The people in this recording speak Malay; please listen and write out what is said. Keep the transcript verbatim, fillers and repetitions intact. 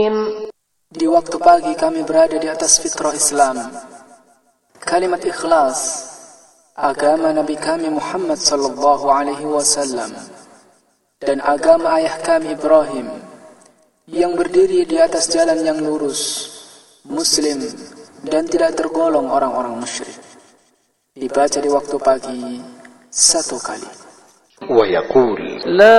Di waktu pagi kami berada di atas fitrah Islam. Kalimat ikhlas, agama Nabi kami Muhammad sallallahu alaihi wasallam, dan agama ayah kami Ibrahim, yang berdiri di atas jalan yang lurus, muslim, dan tidak tergolong orang-orang musyrik. Dibaca di waktu pagi satu kali. ويقول لا